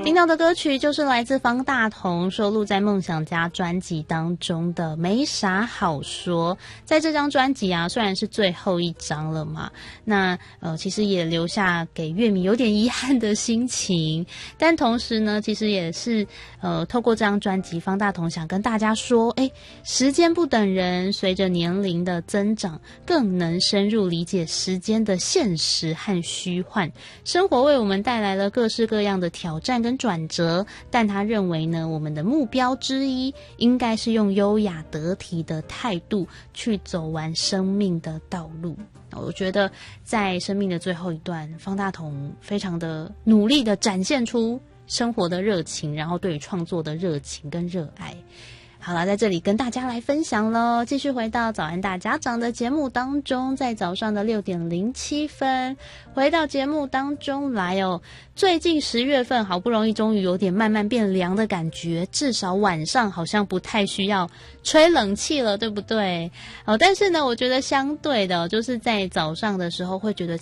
听到的歌曲就是来自方大同收录在《梦想家》专辑当中的《没啥好说》。在这张专辑啊，虽然是最后一张了嘛，那其实也留下给乐迷有点遗憾的心情，但同时呢，其实也是透过这张专辑，方大同想跟大家说，时间不等人，随着年龄的增长，更能深入理解时间的现实和虚幻。生活为我们带来了各式各样的挑战跟转折，但他认为呢，我们的目标之一应该是用优雅得体的态度去走完生命的道路。我觉得在生命的最后一段，方大同非常的努力的展现出生活的热情，然后对于创作的热情跟热爱。好了，在这里跟大家来分享咯，继续回到早安大家长的节目当中，在早上的6点07分回到节目当中来哦。最近10月份好不容易终于有点慢慢变凉的感觉，至少晚上好像不太需要吹冷气了，对不对？但是呢，我觉得相对的就是在早上的时候会觉得